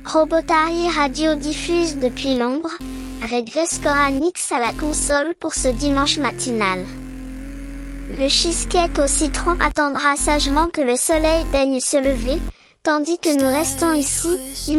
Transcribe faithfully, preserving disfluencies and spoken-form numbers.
Robotari Radio diffuse depuis l'ombre, régresse Coranix à la console pour ce dimanche matinal. Le cheesecake au citron attendra sagement que le soleil daigne se lever, tandis que nous restons ici,